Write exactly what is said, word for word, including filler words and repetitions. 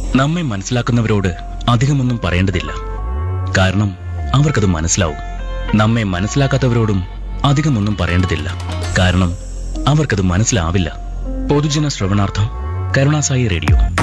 നമ്മെ മനസ്സിലാക്കുന്നവരോട് അധികമൊന്നും പറയേണ്ടതില്ല, കാരണം അവർക്കത് മനസ്സിലാവും. നമ്മെ മനസ്സിലാക്കാത്തവരോടും അധികമൊന്നും പറയേണ്ടതില്ല, കാരണം അവർക്കത് മനസ്സിലാവില്ല. പൊതുജന ശ്രവണാർത്ഥം കരുണാസായി റേഡിയോ.